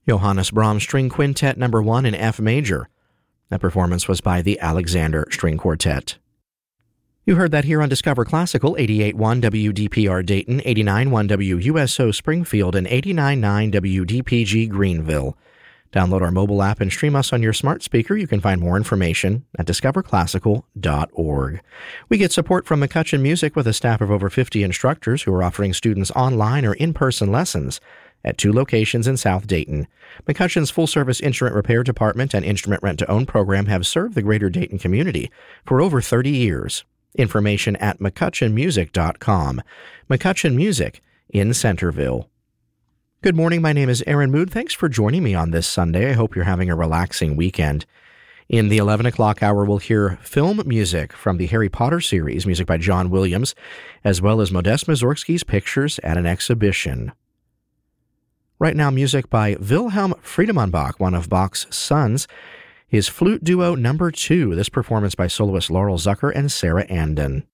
Johannes Brahms String Quintet No. 1 in F major. That performance was by the Alexander String Quartet. You heard that here on Discover Classical, 88.1 WDPR Dayton, 89.1 WUSO Springfield, and 89.9 WDPG Greenville. Download our mobile app and stream us on your smart speaker. You can find more information at discoverclassical.org. We get support from McCutcheon Music with a staff of over 50 instructors who are offering students online or in-person lessons at 2 locations in South Dayton. McCutcheon's full-service instrument repair department and instrument rent-to-own program have served the greater Dayton community for over 30 years. Information at McCutcheonMusic.com. McCutcheon Music in Centerville. Good morning, my name is Aaron Mood. Thanks for joining me on this Sunday. I hope you're having a relaxing weekend. In the 11 o'clock hour, we'll hear film music from the Harry Potter series, music by John Williams, as well as Modest Mussorgsky's Pictures at an Exhibition. Right now, music by Wilhelm Friedemann Bach, one of Bach's sons, his Flute Duo No. 2, this performance by soloist Laurel Zucker and Sarah Andon.